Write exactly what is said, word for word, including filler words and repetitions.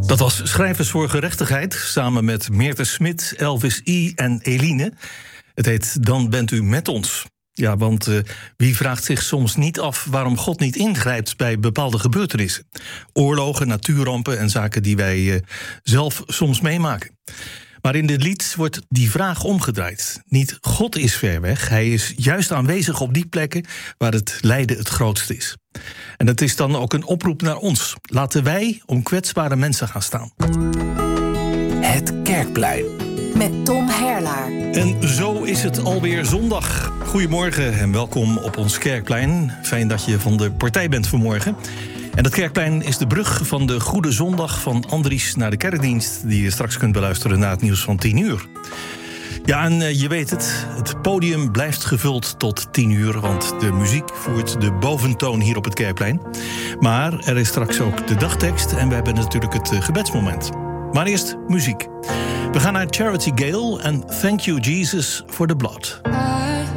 Dat was Schrijvers voor Gerechtigheid, samen met Meerte Smit, Elvis I. en Eline. Het heet Dan bent u met ons. Ja, want uh, wie vraagt zich soms niet af waarom God niet ingrijpt bij bepaalde gebeurtenissen? Oorlogen, natuurrampen en zaken die wij uh, zelf soms meemaken. Maar in dit lied wordt die vraag omgedraaid. Niet God is ver weg, hij is juist aanwezig op die plekken waar het lijden het grootst is. En dat is dan ook een oproep naar ons. Laten wij om kwetsbare mensen gaan staan. Het Kerkplein. Met Tom Herlaar. En zo is het alweer zondag. Goedemorgen en welkom op ons Kerkplein. Fijn dat je van de partij bent vanmorgen. En dat Kerkplein is de brug van de Goede Zondag van Andries naar de kerkdienst, die je straks kunt beluisteren na het nieuws van tien uur. Ja, en uh, je weet het, het podium blijft gevuld tot tien uur... want de muziek voert de boventoon hier op het Kerkplein. Maar er is straks ook de dagtekst en we hebben natuurlijk het uh, gebedsmoment. Maar eerst muziek. We gaan naar Charity Gale en Thank You Jesus for the Blood.